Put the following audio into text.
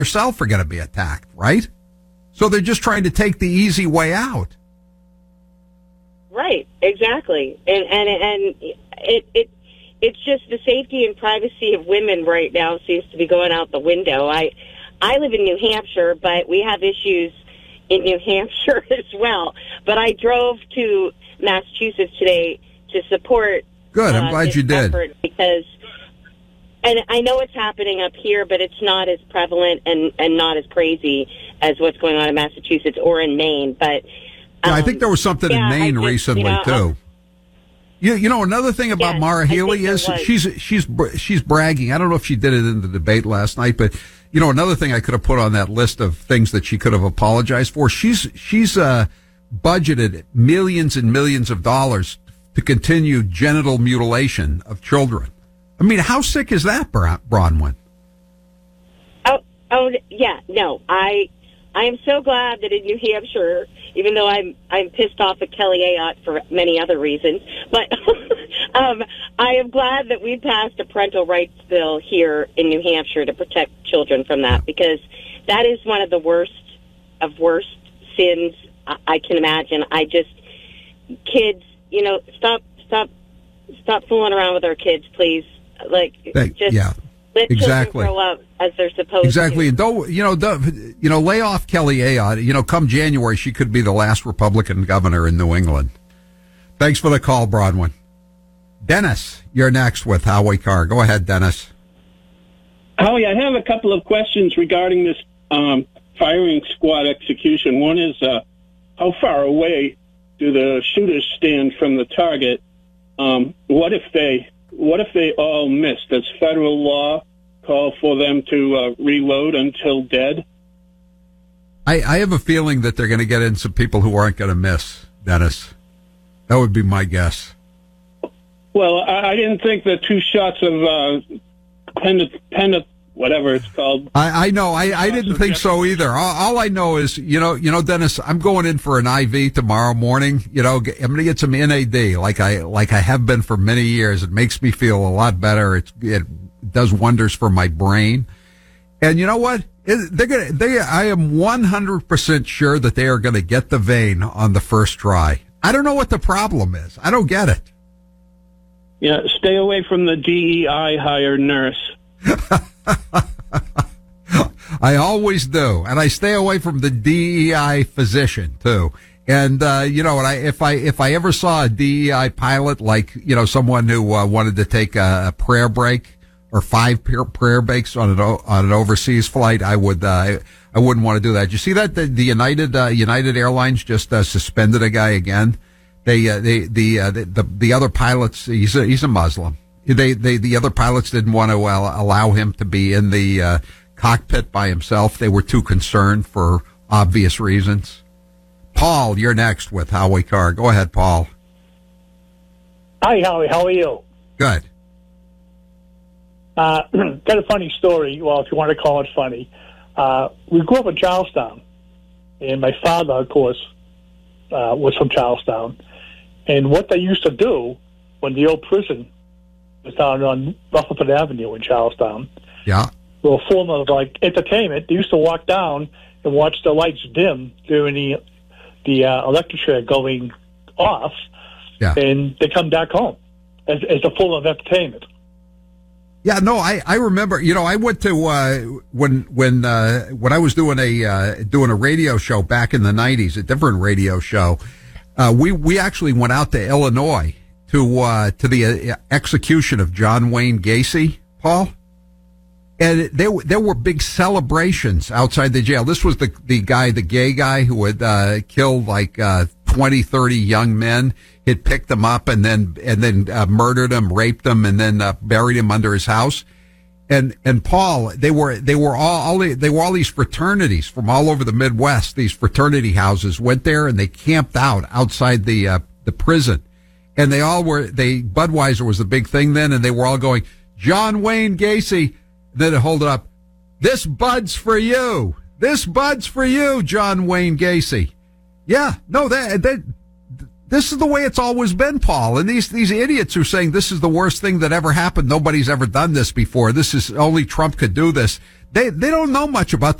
herself are going to be attacked, right? So they're just trying to take the easy way out. Right, exactly. And it's just the safety and privacy of women right now seems to be going out the window. I live in New Hampshire, but we have issues in New Hampshire as well. But I drove to Massachusetts today to support. Good, I'm glad you did. Because, and I know it's happening up here, but it's not as prevalent and not as crazy as what's going on in Massachusetts or in Maine. But yeah, I think there was something in Maine recently too. You know, another thing about Maura Healey is she's bragging. I don't know if she did it in the debate last night, but you know, another thing I could have put on that list of things that she could have apologized for. She's budgeted millions and millions of dollars to continue genital mutilation of children. I mean, how sick is that, Bronwyn? Oh, yeah, no, I am so glad that in New Hampshire, even though I'm pissed off at Kelly Ayotte for many other reasons, but I am glad that we passed a parental rights bill here in New Hampshire to protect children from that, because that is one of the worst sins I can imagine. Kids, you know, stop fooling around with our kids, please. Let children grow up as they're supposed to. Exactly. And don't lay off Kelly Ayotte. You know, come January, she could be the last Republican governor in New England. Thanks for the call, Bronwyn. Dennis, you're next with Howie Carr. Go ahead, Dennis. Howie, I have a couple of questions regarding this firing squad execution. One is, how far away do the shooters stand from the target? What if they all miss? Does federal law call for them to reload until dead? I have a feeling that they're going to get in some people who aren't going to miss, Dennis. That would be my guess. Well, I didn't think the two shots of whatever it's called. I know. I didn't think so either. All I know is, you know, Dennis, I'm going in for an IV tomorrow morning. You know, I'm going to get some NAD like I have been for many years. It makes me feel a lot better. It does wonders for my brain. And you know what? I am 100% sure that they are going to get the vein on the first try. I don't know what the problem is. I don't get it. Yeah, stay away from the DEI hired nurse. I always do, and I stay away from the DEI physician too. And if I ever saw a DEI pilot, like someone who wanted to take a prayer break or 5 prayer breaks on an overseas flight, I wouldn't want to do that. You see that the United Airlines just suspended a guy again. The other pilots, he's a Muslim. The other pilots didn't want to allow him to be in the cockpit by himself. They were too concerned for obvious reasons. Paul, you're next with Howie Carr. Go ahead, Paul. Hi, Howie. How are you? Good. Got a funny story. Well, if you want to call it funny. We grew up in Charlestown, and my father, of course, was from Charlestown. And what they used to do when the old prison was down on Rutherford Avenue in Charlestown. Yeah. For a form of entertainment, they used to walk down and watch the lights dim during the electric chair going off. Yeah. And they come back home as a form of entertainment. Yeah, no, I remember. I went to when I was doing a radio show back in the 90s, a different radio show. We actually went out to Illinois to the execution of John Wayne Gacy, Paul. And there were big celebrations outside the jail. This was the gay guy who had killed 20, 30 young men. He'd picked them up and then murdered them, raped them, and then buried him under his house. And Paul, they were all these fraternities from all over the Midwest. These fraternity houses went there and they camped out outside the prison. And Budweiser was the big thing then, and they were all going, John Wayne Gacy. Then it hold it up. This bud's for you. This bud's for you, John Wayne Gacy. Yeah, no, this is the way it's always been, Paul. And these idiots who are saying this is the worst thing that ever happened. Nobody's ever done this before. This is only Trump could do this. they don't know much about